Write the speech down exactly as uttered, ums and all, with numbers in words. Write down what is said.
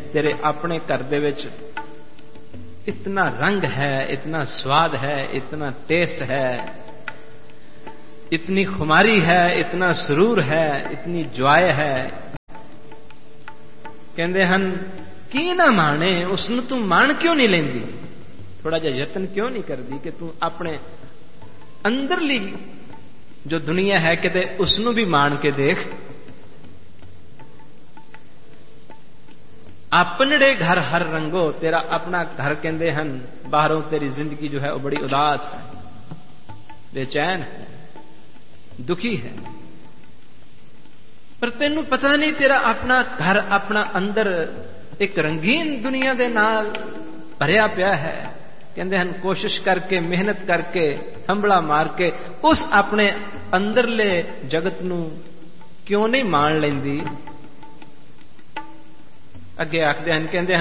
तेरे अपने घर दे विच इतना रंग है, इतना स्वाद है, इतना टेस्ट है, इतनी खुमारी है, इतना सुरूर है, इतनी ज्वाय है, कहते हन की ना माने उसनू तू मान क्यों नहीं लेंदी, थोड़ा जा यतन क्यों नहीं करती कि तू अपने अंदरली जो दुनिया है किते उसनू भी मान के देख। अपनड़े घर हर रंगो, तेरा अपना घर कहते हैं, बाहरों तेरी जिंदगी जो है वो बड़ी उदास है, बेचैन है, दुखी है, पर तेनू पता नहीं तेरा अपना घर अपना अंदर एक रंगीन दुनिया दे नाल भरिया पिया है। कहते हैं कोशिश करके मेहनत करके हंबड़ा मार के उस अपने अंदरले जगत नू क्यों नहीं मान लेंदी। अगे आखते हैं कहते हैं